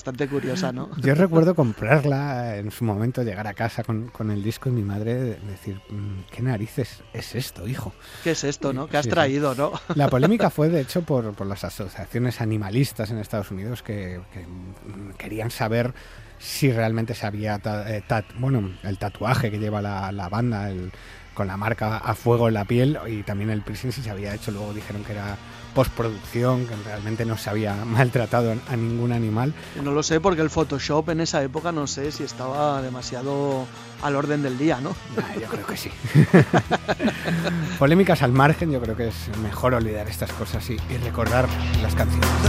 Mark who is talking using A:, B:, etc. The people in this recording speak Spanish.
A: bastante curiosa, ¿no?
B: Yo recuerdo comprarla en su momento, llegar a casa con el disco y mi madre decir, ¿qué narices es esto, hijo?
A: ¿Qué es esto, no? ¿Qué has
B: Sí,
A: traído, no?
B: La polémica fue, de hecho, por las asociaciones animalistas en Estados Unidos que querían saber si realmente se había el tatuaje que lleva la banda, con la marca a fuego en la piel, y también el piercing si se había hecho. Luego dijeron que era postproducción, que realmente no se había maltratado a ningún animal.
A: Yo no lo sé porque el Photoshop en esa época no sé si estaba demasiado al orden del día, ¿no?
B: Yo creo que sí. Polémicas al margen, yo creo que es mejor olvidar estas cosas y recordar las canciones.